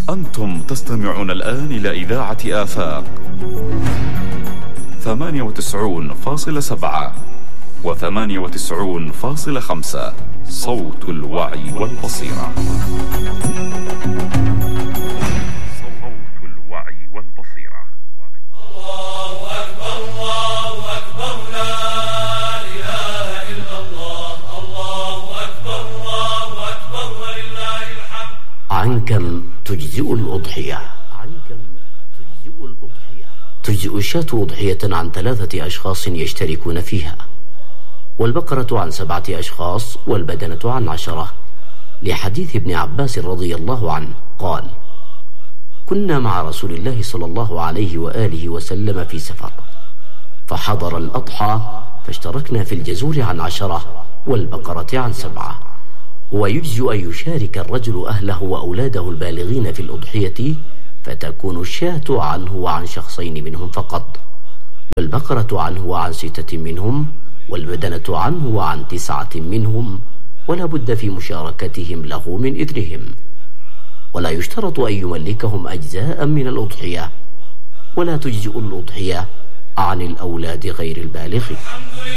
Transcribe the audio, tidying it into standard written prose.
أنتم تستمعون الآن إلى إذاعة آفاق 98.7 و98.5 صوت الوعي والبصيرة. عن كم تجزئ الأضحية؟ تجزئ الشاة أضحية عن 3 أشخاص يشتركون فيها، والبقرة عن 7 أشخاص، والبدنة عن 10، لحديث ابن عباس رضي الله عنه قال: كنا مع رسول الله صلى الله عليه وآله وسلم في سفر، فحضر الأضحى فاشتركنا في الجزور عن 10 والبقرة عن 7، ويجزئ أن يشارك الرجل أهله وأولاده البالغين في الأضحية، فتكون الشاة عنه وعن 2 منهم فقط، والبقرة عنه وعن 6 منهم، والبدنة عنه وعن 9 منهم، ولا بد في مشاركتهم له من إذنهم، ولا يشترط أن يملكهم أجزاء من الأضحية، ولا تجزئ الأضحية عن الأولاد غير البالغين.